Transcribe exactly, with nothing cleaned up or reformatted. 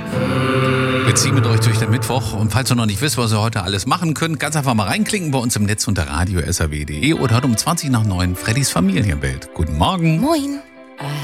Wir ziehen mit euch durch den Mittwoch und falls ihr noch nicht wisst, was ihr heute alles machen könnt, ganz einfach mal reinklicken bei uns im Netz unter radio punkt s r w punkt d e oder hört um zwanzig nach neun Freddys Familienwelt. Guten Morgen. Moin.